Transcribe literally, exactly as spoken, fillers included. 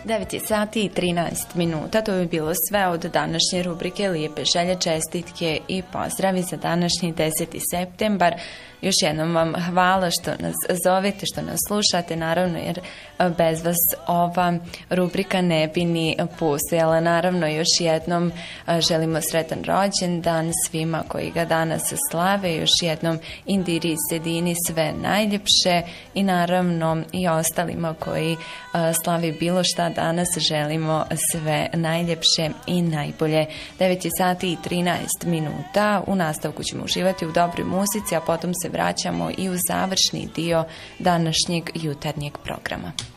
devet je sati i trinaest minuta, to bi bilo sve od današnje rubrike Lijepe želje, čestitke i pozdravi za današnji deseti septembar. Još jednom vam hvala što nas zovete, što nas slušate, naravno jer bez vas ova rubrika ne bi ni postojala. Naravno još jednom želimo sretan rođendan svima koji ga danas slave, još jednom Indiri Sedini sve najljepše i naravno i ostalima koji slavi bilo šta danas želimo sve najljepše i najbolje. devet je sati i trinaest minuta, u nastavku ćemo uživati u dobroj muzici, a potom se vraćamo i u završni dio današnjeg jutarnjeg programa.